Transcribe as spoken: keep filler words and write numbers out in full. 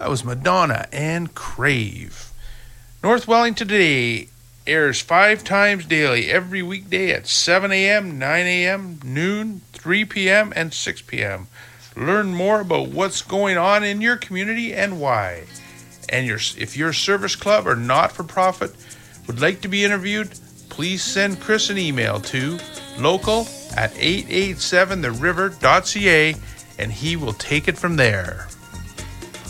That was Madonna and Crave. North Wellington Today airs five times daily, every weekday at seven a.m., nine a.m., noon, three p.m., and six p.m. Learn more about what's going on in your community and why. And your, if your service club or not-for-profit would like to be interviewed, please send Chris an email to local at eight eight seven the river dot c a and he will take it from there.